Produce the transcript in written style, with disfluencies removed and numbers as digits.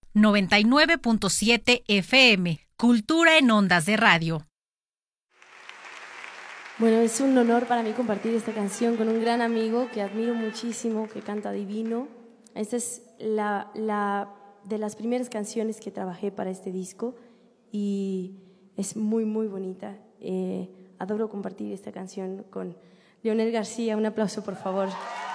99.7 FM, Cultura en Ondas de Radio. Bueno, es un honor para mí compartir esta canción con un gran amigo que admiro muchísimo, que canta divino. Esta es la de las primeras canciones que trabajé para este disco y es muy, muy bonita. Adoro compartir esta canción con Leonel García. Un aplauso, por favor.